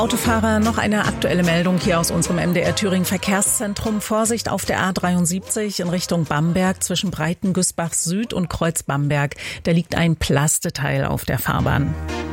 Autofahrer, noch eine aktuelle Meldung hier aus unserem MDR Thüringen Verkehrszentrum. Vorsicht auf der A73 in Richtung Bamberg zwischen Breitengüßbach Süd und Kreuz Bamberg. Da liegt ein Plasteteil auf der Fahrbahn.